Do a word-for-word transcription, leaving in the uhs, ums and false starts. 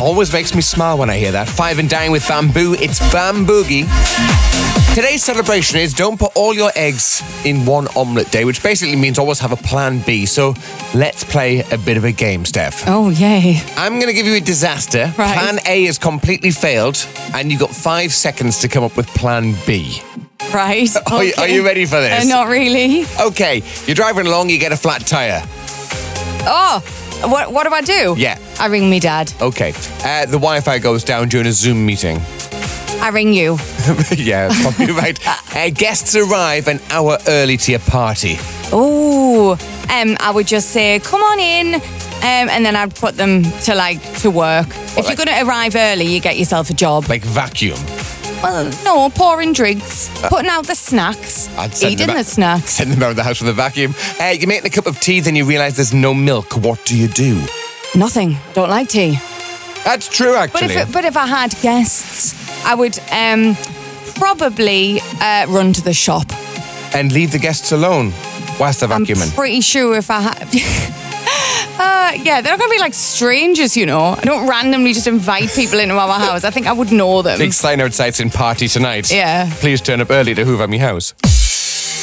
Always makes me smile when I hear that. Five and Dine with Bamboo. It's Bamboogie. Today's celebration is don't put all your eggs in one omelette day, which basically means always have a plan B. So let's play a bit of a game, Steph. Oh, yay. I'm going to give you a disaster. Right. Plan A has completely failed, and you've got five seconds to come up with plan B. Right. Are, you, okay. are you ready for this? Uh, not really. Okay, you're driving along, you get a flat tyre. Oh, what, what do I do? Yeah. I ring me dad. Okay. Uh, the Wi-Fi goes down during a Zoom meeting. I ring you. Yeah, probably right. Uh, guests arrive an hour early to your party. Oh, um, I would just say, come on in. Um, and then I'd put them to like to work. If like- you're going to arrive early, you get yourself a job. Like vacuum. Well, no, pouring drinks, putting out the snacks, I'd send eating them the out- snacks. Send them around the house with a vacuum. Uh, you're making a cup of tea, then you realise there's no milk. What do you do? Nothing. Don't like tea. That's true, But actually. if it, but if I had guests, I would um, probably uh, run to the shop. And leave the guests alone whilst they're I'm vacuuming. pretty sure if I had. Uh, yeah, they're not going to be like strangers, you know. I don't randomly just invite people into our house. I think I would know them. Big sign outside saying party tonight. Yeah. Please turn up early to hoover me house.